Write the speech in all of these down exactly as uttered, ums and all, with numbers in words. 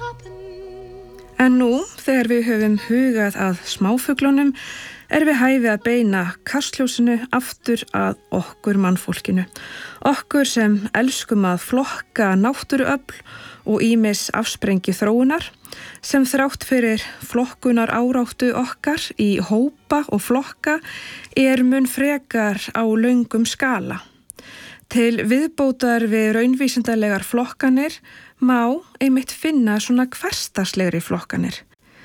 En nú, þegar við höfum hugað að smáfuglunum, er við hæfi að beina kastljósinu aftur að okkur mannfólkinu. Okkur sem elskum að flokka náttúruöfl og ýmis afsprengi þróunar, sem þrátt fyrir flokkunar áráttu okkar í hópa og flokka er mun frekar á löngum skala. Til viðbótar við raunvísindalegar flokkanir má einmitt finna svona hversdagslegri flokkanir.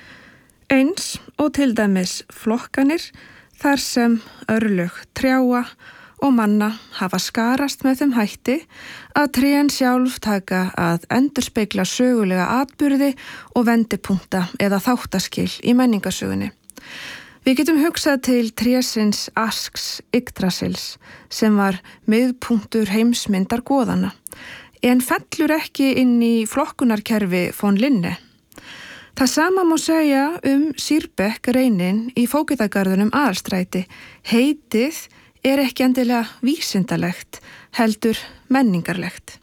Eins og til dæmis flokkanir þar sem örlög trjáa og manna hafa skarast með þeim hætti að trén sjálf taka að endurspegla sögulega atburði og vendipunkta eða þáttaskil í menningasögunni. Við getum hugsað til trésins Asks Yggdrasils sem var miðpunktur heimsmyndar goðanna, en fellur ekki inn í flokkunarkerfi von Linne. Það sama má segja um Sýrbekk-reinin í Fógetagarðinum Aðalstræti. Heitið er ekki endilega vísindalegt, heldur menningarlegt.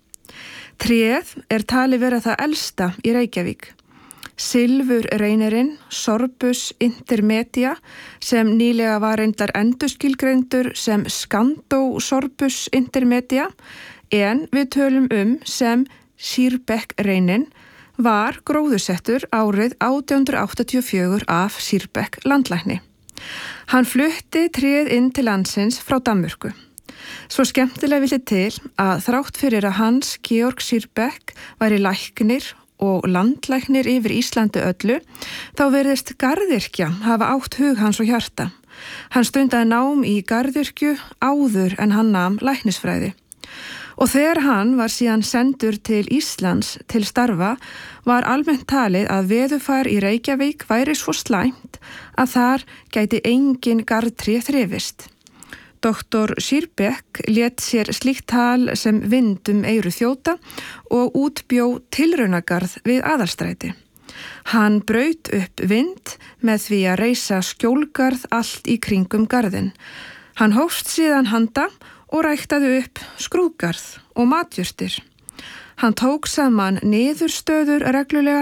Tréð er talið vera það elsta í Reykjavík. Silfurreinirinn Sorbus intermedia sem nýlega var reyndar endurskilgreindur sem Scandau-Sorbus intermedia, en við tölum um sem Sýrbekk-reinin, var gróðusettur árið átján hundrað áttatíu og fjögur af Sýrbekk landlækni. Hann flutti tréð inn til landsins frá Danmörku. Svo skemmtilega vildi til að þrátt fyrir að Hans Georg Sýrbekk væri læknir og landlæknir yfir Íslandi öllu, þá virðist garðyrkja hafa átt hug hans og hjarta. Hann stundaði nám í garðyrkju áður en hann nam læknisfræði. Og þegar hann var síðan sendur til Íslands til starfa var almennt talið að veðurfar í Reykjavík væri svo slæmt að þar gæti engin garðtré þrifist. Doktor Sýrbekk lét sér slíkt tal sem vind um eyru þjóta og útbjó tilraunagarð við Aðalstræti. Hann braut upp vind með því að reisa skjólgarð allt í kringum garðinn. Hann hófst síðan handa og ræktaði upp skrúðgarð og matjurtir. Hann tók saman niðurstöður reglulega